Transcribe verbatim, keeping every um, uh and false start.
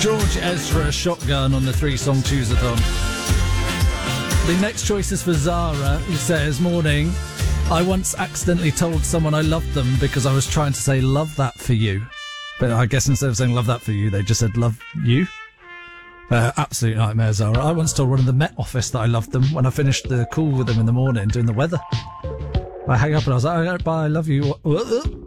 George Ezra, Shotgun on the three-song Chooseathon. The next choice is for Zara, who says, morning, I once accidentally told someone I loved them because I was trying to say love that for you. But I guess instead of saying love that for you, they just said love you. Uh, absolute nightmare, Zara. I once told one in the Met office that I loved them when I finished the call with them in the morning doing the weather. I hang up and I was like, oh, bye, I love you.